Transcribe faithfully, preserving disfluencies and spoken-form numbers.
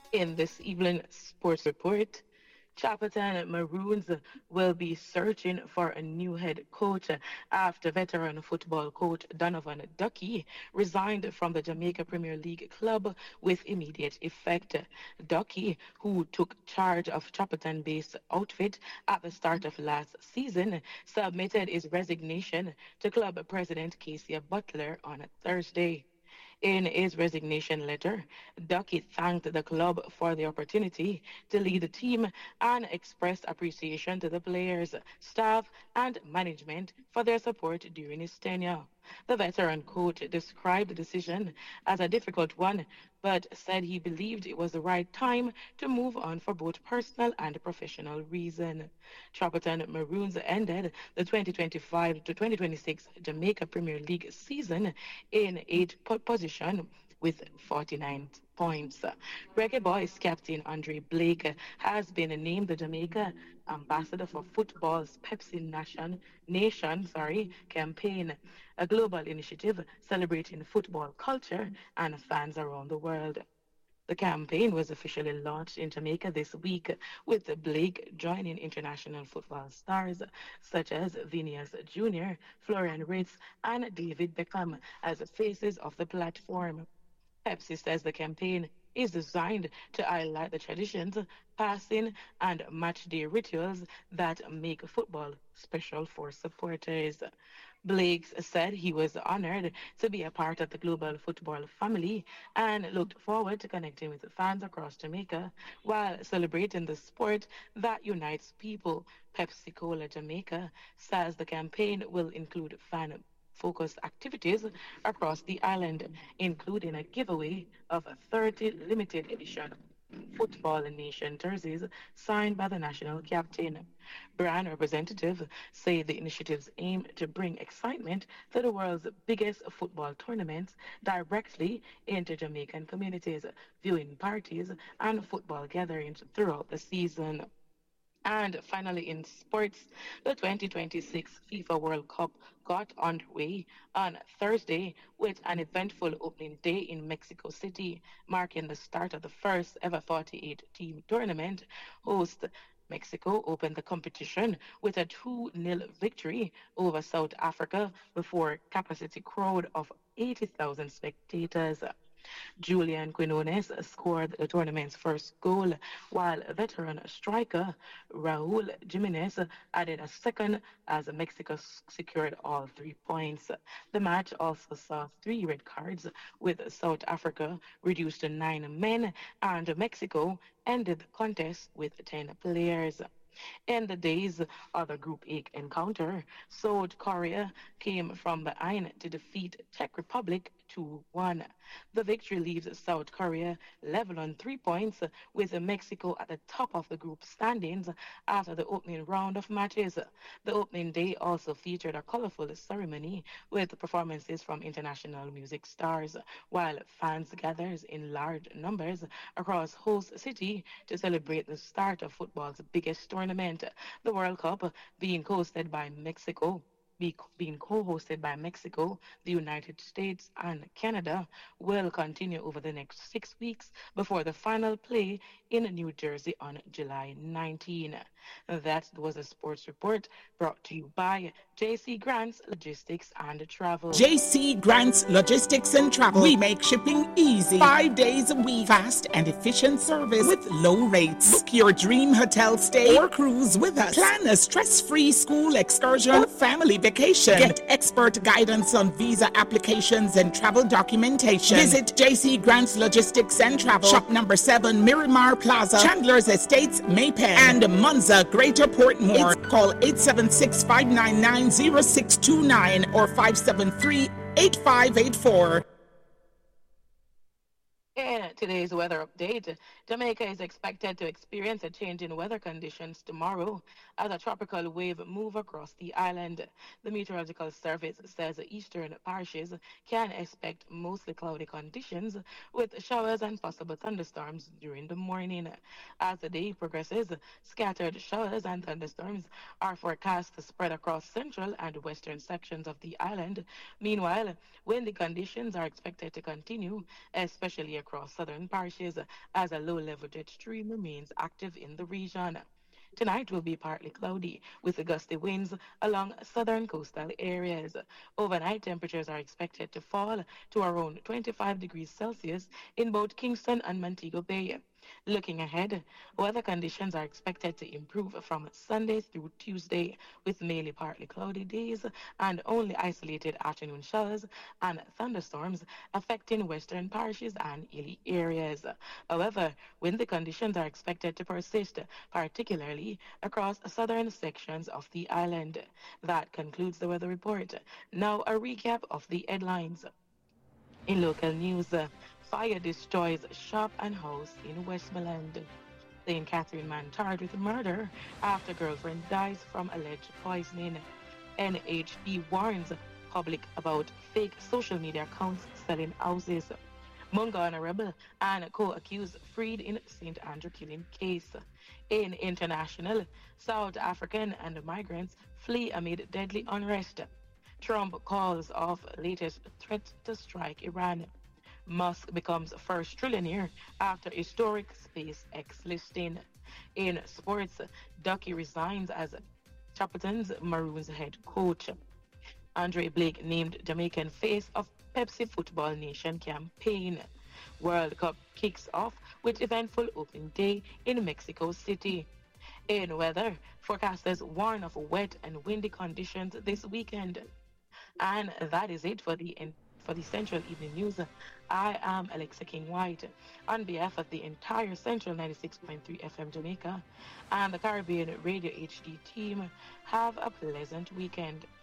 In this evening sports report, Chapelton Maroons will be searching for a new head coach after veteran football coach Donovan Ducky resigned from the Jamaica Premier League club with immediate effect. Ducky, who took charge of Chapelton-based outfit at the start of last season, submitted his resignation to club president Casey Butler on Thursday. In his resignation letter, Ducky thanked the club for the opportunity to lead the team and expressed appreciation to the players, staff, and management for their support during his tenure. The veteran coach described the decision as a difficult one, but said he believed it was the right time to move on for both personal and professional reasons. Trapperton Maroons ended the twenty twenty-five to twenty twenty-six Jamaica Premier League season in eighth po- position with forty-nine points. Reggae Boys captain Andre Blake has been named the Jamaica ambassador for football's Pepsi Nation, Nation sorry, campaign, a global initiative celebrating football culture and fans around the world. The campaign was officially launched in Jamaica this week, with Blake joining international football stars such as Phineas Junior, Florian Ritz, and David Beckham as faces of the platform. Pepsi says the campaign is designed to highlight the traditions, passing, and match day rituals that make football special for supporters. Blake said he was honored to be a part of the global football family and looked forward to connecting with fans across Jamaica while celebrating the sport that unites people. Pepsi Cola Jamaica says the campaign will include fan focused activities across the island, including a giveaway of thirty limited edition Football Nation jerseys signed by the national captain. Brand representative say the initiatives aim to bring excitement to the world's biggest football tournaments directly into Jamaican communities, viewing parties, and football gatherings throughout the season. And finally, in sports, the twenty twenty-six FIFA World Cup got underway on Thursday with an eventful opening day in Mexico City, marking the start of the first ever forty-eight team tournament. Host Mexico opened the competition with a two nil victory over South Africa before a capacity crowd of eighty thousand spectators. Julian Quinones scored the tournament's first goal, while veteran striker Raul Jimenez added a second as Mexico secured all three points. The match also saw three red cards, with South Africa reduced to nine men, and Mexico ended the contest with ten players. In the day's other Group A encounter, South Korea came from behind to defeat Czech Republic two one. The victory leaves South Korea level on three points, with Mexico at the top of the group standings after the opening round of matches. The opening day also featured a colorful ceremony with performances from international music stars, while fans gathered in large numbers across host city to celebrate the start of football's biggest tournament, the World Cup, being hosted by Mexico. Be, being co-hosted by Mexico, the United States, and Canada, will continue over the next six weeks before the final play in New Jersey on July nineteenth. That was a sports report brought to you by J C Grants Logistics and Travel. J C Grants Logistics and Travel. We make shipping easy. Five days a week. Fast and efficient service with low rates. Book your dream hotel stay or cruise with us. Plan a stress-free school excursion or family vacation. Get expert guidance on visa applications and travel documentation. Visit J C Grants Logistics and Travel. Shop number seven, Miramar Plaza, Chandler's Estates, Maypen, and Monza, Greater Portmore. It's call eight seven six, five nine nine, zero six two nine or five seven three, eight five eight four. In today's weather update, Jamaica is expected to experience a change in weather conditions tomorrow as a tropical wave move across the island. The Meteorological Service says the eastern parishes can expect mostly cloudy conditions with showers and possible thunderstorms during the morning. As the day progresses, scattered showers and thunderstorms are forecast to spread across central and western sections of the island. Meanwhile, windy conditions are expected to continue, especially across across southern parishes as a low-level jet stream remains active in the region. Tonight will be partly cloudy with gusty winds along southern coastal areas. Overnight temperatures are expected to fall to around twenty-five degrees Celsius in both Kingston and Montego Bay. Looking ahead, weather conditions are expected to improve from Sunday through Tuesday, with mainly partly cloudy days and only isolated afternoon showers and thunderstorms affecting western parishes and hilly areas. However, windy conditions are expected to persist, particularly across southern sections of the island. That concludes the weather report. Now, a recap of the headlines. In local news, uh, fire destroys shop and house in Westmoreland. Saint Catherine man charged with murder after girlfriend dies from alleged poisoning. N H B warns public about fake social media accounts selling houses. Mungana rebel and co-accused freed in Saint Andrew killing case. In international, South African and migrants flee amid deadly unrest. Trump calls off latest threat to strike Iran. Musk becomes first trillionaire after historic SpaceX listing. In sports, Ducky resigns as Chapelton's Maroons head coach. Andre Blake named Jamaican face of Pepsi Football Nation campaign. World Cup kicks off with eventful opening day in Mexico City. In weather, forecasters warn of wet and windy conditions this weekend. And that is it for the for the Central Evening News. I am Alexa King White. On behalf of the entire Central ninety-six point three F M Jamaica and the Caribbean Radio H D team, have a pleasant weekend.